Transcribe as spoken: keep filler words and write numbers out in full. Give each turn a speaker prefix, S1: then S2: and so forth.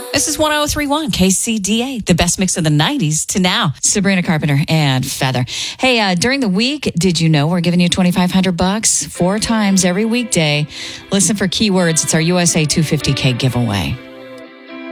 S1: This is one oh three point one K C D A, the best mix of the nineties to now. Sabrina Carpenter and Feather. Hey, uh, during the week, did you know we're giving you twenty-five hundred bucks four times every weekday? Listen for keywords. It's our U S A two hundred fifty K giveaway.